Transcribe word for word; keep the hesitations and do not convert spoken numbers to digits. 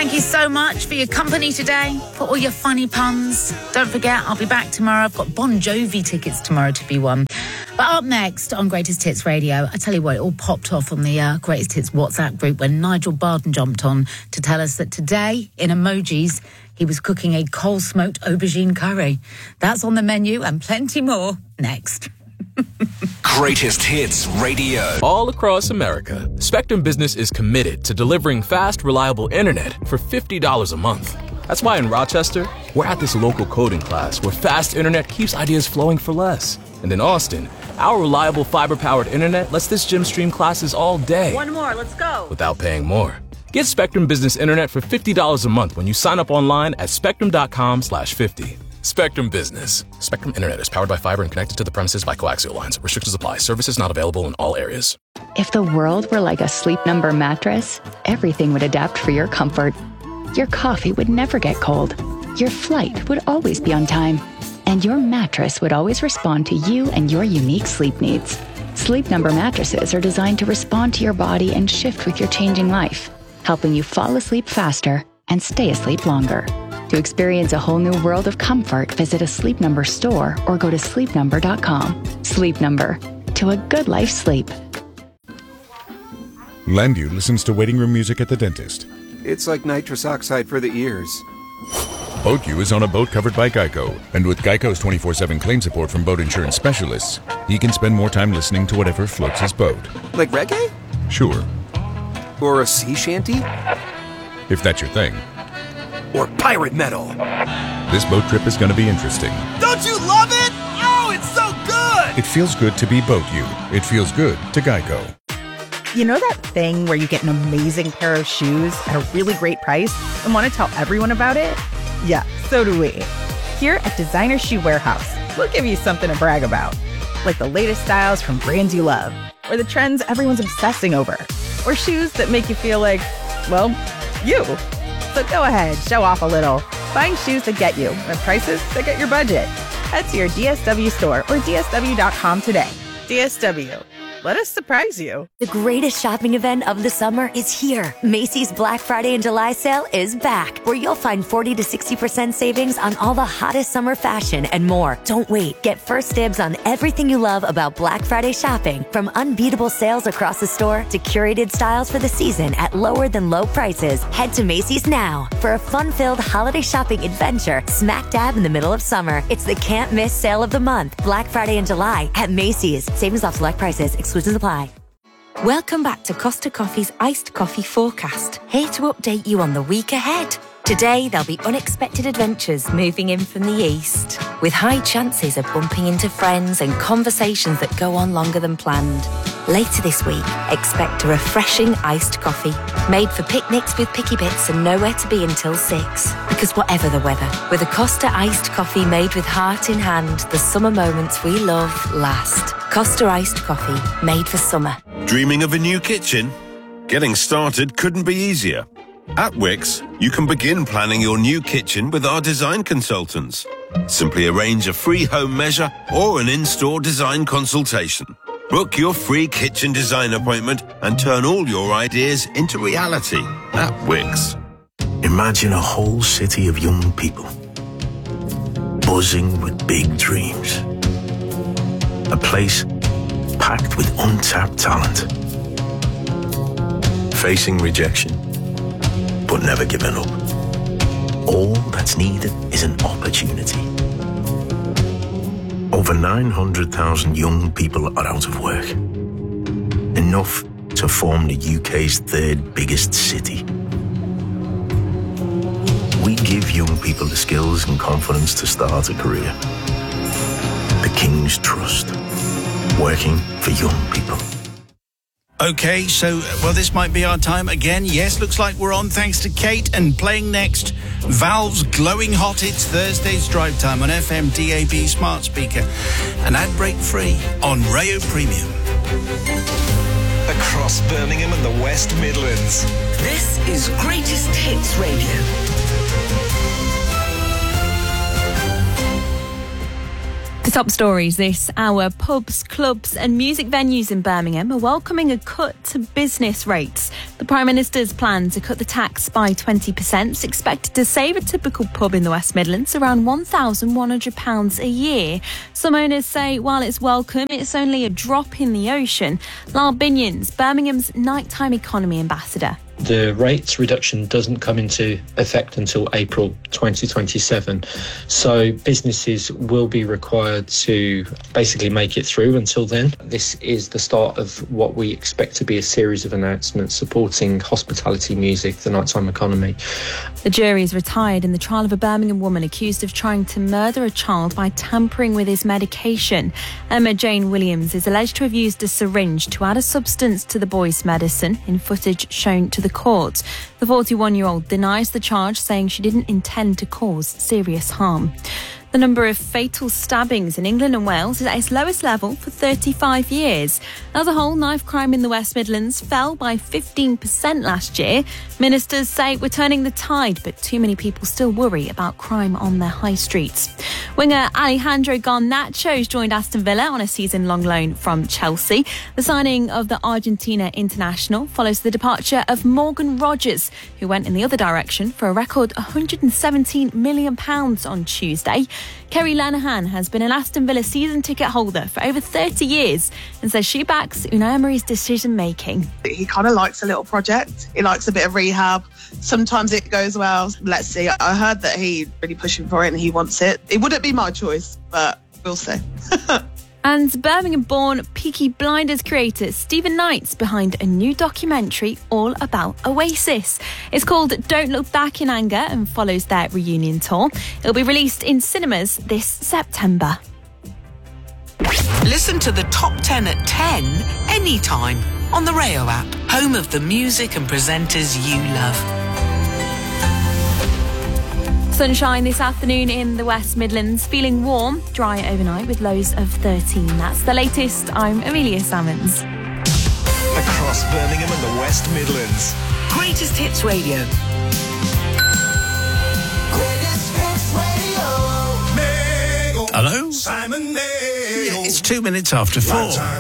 Thank you so much for your company today, for all your funny puns. Don't forget, I'll be back tomorrow. I've got Bon Jovi tickets tomorrow to be won. But up next on Greatest Hits Radio, I tell you what, it all popped off on the uh, Greatest Hits WhatsApp group when Nigel Barden jumped on to tell us that today, in emojis, he was cooking a coal-smoked aubergine curry. That's on the menu and plenty more next. Greatest Hits Radio. All across America, Spectrum Business is committed to delivering fast, reliable internet for fifty dollars a month. That's why in Rochester, we're at this local coding class where fast internet keeps ideas flowing for less. And in Austin, our reliable fiber-powered internet lets this gym stream classes all day. One more, let's go. Without paying more. Get Spectrum Business Internet for fifty dollars a month when you sign up online at spectrum.com slash 50. Spectrum Business. Spectrum Internet is powered by fiber and connected to the premises by coaxial lines. Restrictions apply. Services not available in all areas. If the world were like a Sleep Number mattress, everything would adapt for your comfort. Your coffee would never get cold. Your flight would always be on time. And your mattress would always respond to you and your unique sleep needs. Sleep Number mattresses are designed to respond to your body and shift with your changing life, helping you fall asleep faster and stay asleep longer. To experience a whole new world of comfort, visit a Sleep Number store or go to sleep number dot com. Sleep Number. To a good life sleep. Landu listens to waiting room music at the dentist. It's like nitrous oxide for the ears. BoatU is on a boat covered by Geico, and with Geico's twenty-four seven claim support from boat insurance specialists, he can spend more time listening to whatever floats his boat. Like reggae? Sure. Or a sea shanty? If that's your thing. Or pirate metal. This boat trip is going to be interesting. Don't you love it? Oh, it's so good! It feels good to be BoatU. It feels good to Geico. You know that thing where you get an amazing pair of shoes at a really great price and want to tell everyone about it? Yeah, so do we. Here at Designer Shoe Warehouse, we'll give you something to brag about. Like the latest styles from brands you love, or the trends everyone's obsessing over, or shoes that make you feel like, well, you. So go ahead, show off a little. Find shoes that get you at prices that get your budget. Head to your D S W store or D S W dot com today. D S W. Let us surprise you. The greatest shopping event of the summer is here. Macy's Black Friday and July sale is back, where you'll find forty to sixty percent savings on all the hottest summer fashion and more. Don't wait. Get first dibs on everything you love about Black Friday shopping, from unbeatable sales across the store to curated styles for the season at lower than low prices. Head to Macy's now for a fun-filled holiday shopping adventure smack dab in the middle of summer. It's the can't miss sale of the month. Black Friday and July at Macy's. Savings off select prices. Exclusions apply. Welcome back to Costa Coffee's Iced Coffee Forecast, here to update you on the week ahead. Today, there'll be unexpected adventures moving in from the east, with high chances of bumping into friends and conversations that go on longer than planned. Later this week, expect a refreshing iced coffee, made for picnics with picky bits and nowhere to be until six. Because whatever the weather, with a Costa iced coffee made with heart in hand, the summer moments we love last. Costa iced coffee, made for summer. Dreaming of a new kitchen? Getting started couldn't be easier. At Wix, you can begin planning your new kitchen with our design consultants. Simply arrange a free home measure or an in-store design consultation. Book your free kitchen design appointment and turn all your ideas into reality at Wix. Imagine a whole city of young people, buzzing with big dreams. A place packed with untapped talent. Facing rejection, but never giving up. All that's needed is an opportunity. Over nine hundred thousand young people are out of work. Enough to form the U K's third biggest city. We give young people the skills and confidence to start a career. The King's Trust. Working for young people. Okay, so, well, this might be our time again. Yes, looks like we're on, thanks to Kate. And playing next, Valve's Glowing Hot. It's Thursday's Drive Time on F M, D A B, smart speaker, and ad break free on Rayo Premium. Across Birmingham and the West Midlands, this is Greatest Hits Radio. The Top stories this hour. Pubs, clubs and music venues in Birmingham are welcoming a cut to business rates. The Prime Minister's plan to cut the tax by twenty percent is expected to save a typical pub in the West Midlands around one thousand one hundred pounds a year. Some owners say while it's welcome, it's only a drop in the ocean. Lyle Binions, Birmingham's nighttime economy ambassador. The rates reduction doesn't come into effect until April twenty twenty-seven. So businesses will be required to basically make it through until then. This is the start of what we expect to be a series of announcements supporting hospitality, music, the nighttime economy. The jury is retired in the trial of a Birmingham woman accused of trying to murder a child by tampering with his medication. Emma Jane Williams is alleged to have used a syringe to add a substance to the boy's medicine in footage shown to the court. The forty-one-year-old denies the charge, saying she didn't intend to cause serious harm. The number of fatal stabbings in England and Wales is at its lowest level for thirty-five years. As a whole, knife crime in the West Midlands fell by fifteen percent last year. Ministers say we're turning the tide, but too many people still worry about crime on their high streets. Winger Alejandro Garnacho's joined Aston Villa on a season-long loan from Chelsea. The signing of the Argentina international follows the departure of Morgan Rogers, who went in the other direction for a record one hundred seventeen million pounds on Tuesday. Kerry Lenihan has been an Aston Villa season ticket holder for over thirty years and says she backs Unai Emery's decision-making. He kind of likes a little project. He likes a bit of rehab. Sometimes it goes well. Let's see. I heard that he's really pushing for it and he wants it. It wouldn't be my choice, but we'll see. And Birmingham-born Peaky Blinders creator Stephen Knight's behind a new documentary all about Oasis. It's called Don't Look Back in Anger and follows their reunion tour. It'll be released in cinemas this September. Listen to the top ten at ten anytime on the Rayo app, home of the music and presenters you love. Sunshine this afternoon in the West Midlands, feeling warm, dry overnight with lows of thirteen. That's the latest. I'm Amelia Salmons. Across Birmingham and the West Midlands. Greatest Hits Radio. Greatest Hits Radio. Hello? Simon Mayo. It's two minutes after four.